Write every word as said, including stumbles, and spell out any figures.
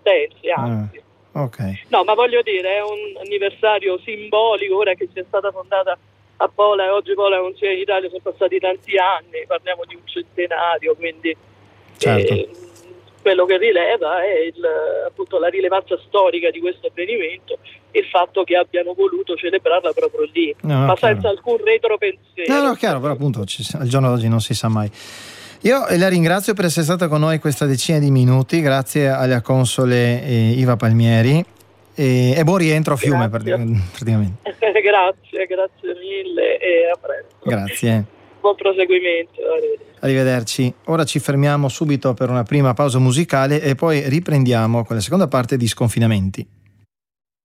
Ortesi, anzi. Ah, okay. No, ma voglio dire, è un anniversario simbolico, ora che sia stata fondata a Pola e oggi Pola è consigliere in Italia, sono passati tanti anni, parliamo di un centenario, quindi Certo. eh, quello che rileva è il, appunto la rilevanza storica di questo avvenimento e il fatto che abbiano voluto celebrarla proprio lì, No, no, ma chiaro. senza alcun retropensiero. No, no, chiaro, però appunto ci, al giorno d'oggi non si sa mai. Io la ringrazio per essere stata con noi questa decina di minuti, grazie alla console eh, Iva Palmieri e, e buon rientro a Fiume praticamente. Grazie, grazie mille e a presto. Grazie. Buon proseguimento. Arrivederci. Arrivederci. Ora ci fermiamo subito per una prima pausa musicale e poi riprendiamo con la seconda parte di Sconfinamenti.